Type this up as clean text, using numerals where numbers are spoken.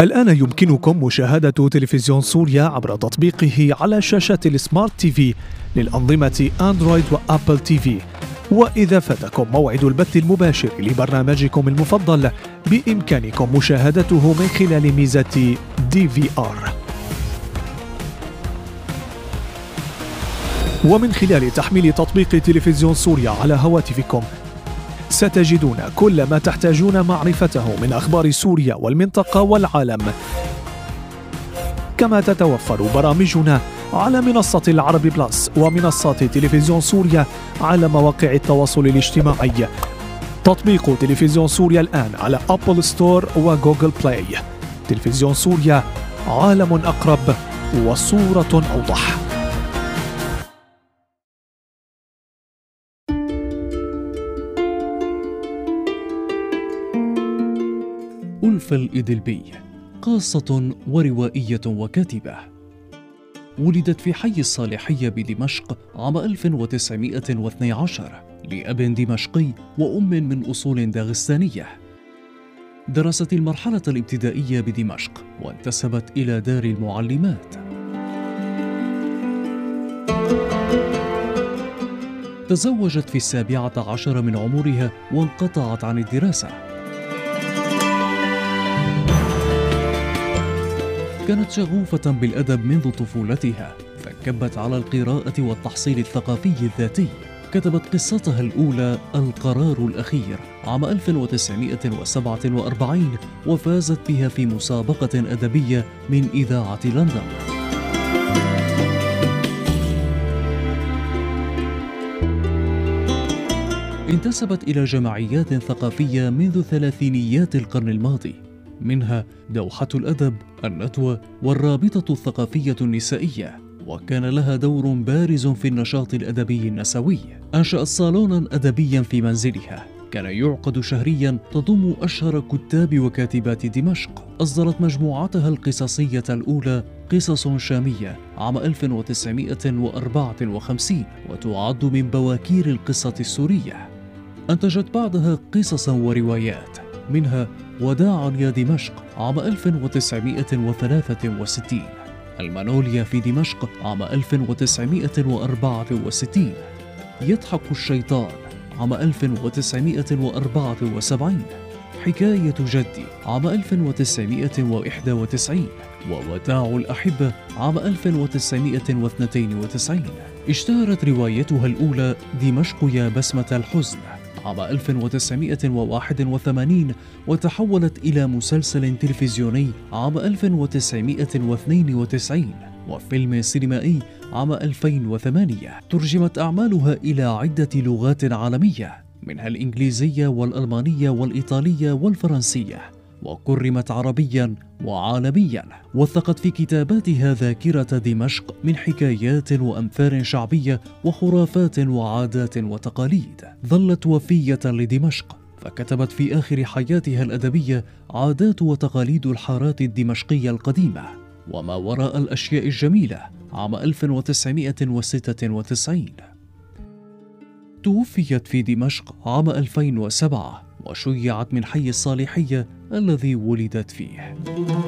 الآن يمكنكم مشاهدة تلفزيون سوريا عبر تطبيقه على شاشة السمارت تي في للأنظمة أندرويد وأبل تي في. وإذا فاتكم موعد البث المباشر لبرنامجكم المفضل بإمكانكم مشاهدته من خلال ميزة DVR. ومن خلال تحميل تطبيق تلفزيون سوريا على هواتفكم ستجدون كل ما تحتاجون معرفته من أخبار سوريا والمنطقة والعالم. كما تتوفر برامجنا على منصة العربي بلس ومنصات تلفزيون سوريا على مواقع التواصل الاجتماعي. تطبيق تلفزيون سوريا الآن على أبل ستور وجوجل بلاي. تلفزيون سوريا، عالم أقرب وصورة أوضح. ألفة الإدلبي، قاصة وروائية وكاتبة. ولدت في حي الصالحية بدمشق عام 1912 لأب دمشقي وأم من أصول داغستانية. درست المرحلة الابتدائية بدمشق وانتسبت إلى دار المعلمات. تزوجت في 17 من عمرها وانقطعت عن الدراسة. كانت شغوفة بالأدب منذ طفولتها، فكبت على القراءة والتحصيل الثقافي الذاتي. كتبت قصتها الأولى القرار الأخير عام 1947 وفازت بها في مسابقة أدبية من إذاعة لندن. انتسبت إلى جمعيات ثقافية منذ ثلاثينيات القرن الماضي، منها دوحة الأدب، الندوة، والرابطة الثقافية النسائية، وكان لها دور بارز في النشاط الأدبي النسوي. أنشأت صالونا أدبيا في منزلها كان يعقد شهريا تضم أشهر كتاب وكاتبات دمشق. أصدرت مجموعتها القصصية الأولى قصص شامية عام 1954 وتعد من بواكير القصة السورية. أنتجت بعدها قصصا وروايات، منها وداعا يا دمشق عام 1963، المنوليا في دمشق عام 1964، يضحك الشيطان عام 1974، حكاية جدي عام 1991، ووداع الأحبة عام 1992. اشتهرت روايتها الأولى دمشق يا بسمة الحزن عام 1981 وتحولت إلى مسلسل تلفزيوني عام 1992 وفيلم سينمائي عام 2008. ترجمت أعمالها إلى عدة لغات عالمية، منها الإنجليزية والألمانية والإيطالية والفرنسية، وكرمت عربيا وعالميا. وثقت في كتاباتها ذاكرة دمشق من حكايات وأمثال شعبية وخرافات وعادات وتقاليد. ظلت وفية لدمشق، فكتبت في آخر حياتها الأدبية عادات وتقاليد الحارات الدمشقية القديمة وما وراء الأشياء الجميلة عام 1996. توفيت في دمشق عام 2007 وشيعت من حي الصالحية الذي ولدت فيه.